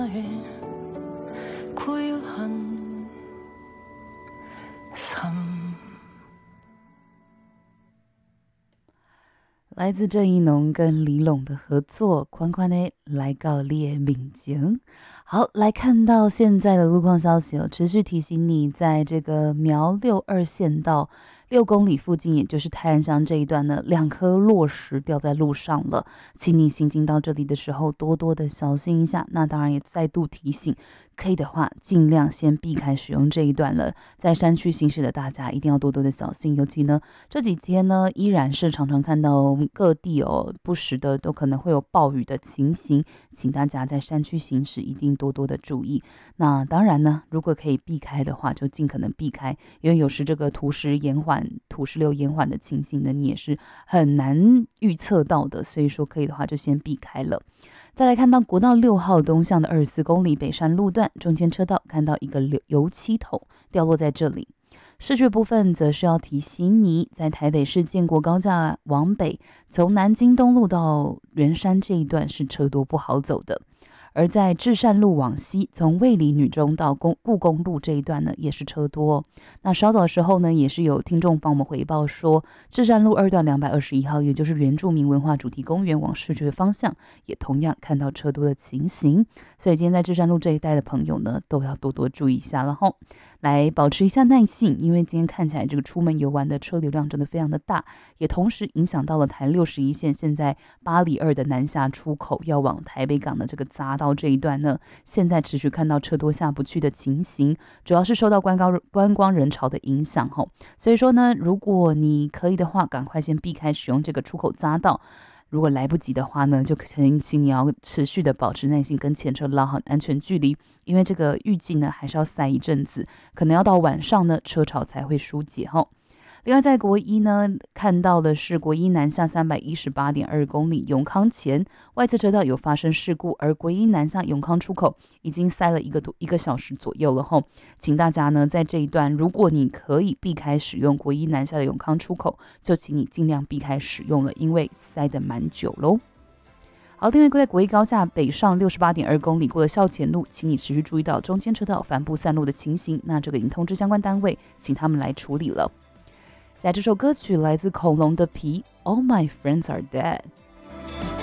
来自郑宜农跟李龙的合作，宽宽的来到你的面前。好，来看到现在的路况消息哦，持续提醒你，在这个苗62县道6公里附近，也就是泰安乡这一段呢，2颗落石掉在路上了，请你行经到这里的时候多多的小心一下。那当然也再度提醒，可以的话尽量先避开使用这一段了。在山区行驶的大家一定要多多的小心，尤其呢这几天呢依然是常常看到各地哦不时的都可能会有暴雨的情形，请大家在山区行驶一定多多的注意。那当然呢，如果可以避开的话，就尽可能避开，因为有时这个土石流延缓的情形呢，你也是很难预测到的，所以说可以的话就先避开了。再来看到国道6号东向的24公里北山路段中间车道，看到一个油漆桶掉落在这里。市区部分则是要提醒你，在台北市建国高架往北，从南京东路到圆山这一段是车多不好走的。而在至善路往西，从卫理女中到故宫路这一段呢，也是车多哦。那稍早的时候呢，也是有听众帮我们回报说，至善路2段221号，也就是原住民文化主题公园往市区的方向，也同样看到车多的情形。所以今天在至善路这一带的朋友呢，都要多多注意一下了吼，来保持一下耐性，因为今天看起来这个出门游玩的车流量真的非常的大，也同时影响到了台61线现在8里2的南下出口要往台北港的这个匝道这一段呢，现在持续看到车多下不去的情形，主要是受到观光人潮的影响吼。所以说呢，如果你可以的话，赶快先避开使用这个出口匝道。如果来不及的话呢，就请你要持续的保持耐心，跟前车拉好安全距离，因为这个预计呢还是要塞一阵子，可能要到晚上呢车潮才会疏解吼。另外在国一呢，看到的是国一南下318.2公里永康前外侧车道有发生事故，而国一南下永康出口已经塞了一个小时左右了吼，请大家呢在这一段，如果你可以避开使用国一南下的永康出口，就请你尽量避开使用了，因为塞得蛮久咯。好，另外在国一高架北上68.2公里过了校前路，请你持续注意到中间车道帆布散落的情形，那这个已经通知相关单位，请他们来处理了。在这首歌曲来自恐龙的皮 All My Friends Are Dead。